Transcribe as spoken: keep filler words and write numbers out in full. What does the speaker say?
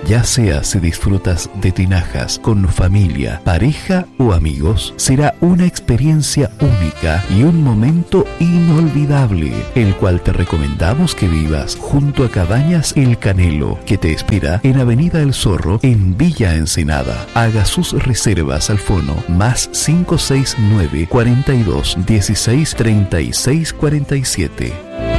Ya sea si disfrutas de tinajas con familia, pareja o amigos, será una experiencia única y un momento inolvidable, el cual te recomendamos que vivas junto a Cabañas El Canelo, que te espera en Avenida El Zorro, en Villa Ensenada. Haga sus reservas al fono más cinco seis nueve, cuarenta y dos, dieciséis, treinta y seis, cuarenta y siete.